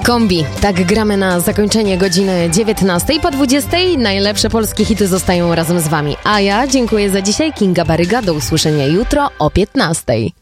Kombi. Tak gramy na zakończenie godziny 19. Po 20. najlepsze polskie hity zostają razem z wami. A ja dziękuję za dzisiaj. Kinga Baryga. Do usłyszenia jutro o 15.